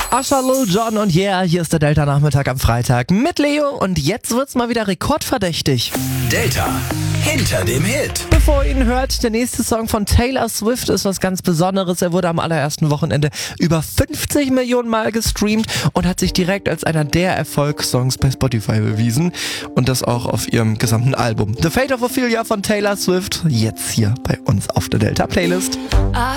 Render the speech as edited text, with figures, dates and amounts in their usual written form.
Usher, Lil Jon und yeah, hier ist der Delta-Nachmittag am Freitag mit Leo und jetzt wird's mal wieder rekordverdächtig. Delta hinter dem Hit. Bevor ihr ihn hört, der nächste Song von Taylor Swift ist was ganz Besonderes. Er wurde am allerersten Wochenende über 50 Millionen Mal gestreamt und hat sich direkt als einer der Erfolgssongs bei Spotify bewiesen. Und das auch auf ihrem gesamten Album. The Fate of Ophelia von Taylor Swift, jetzt hier bei uns auf der Delta-Playlist. I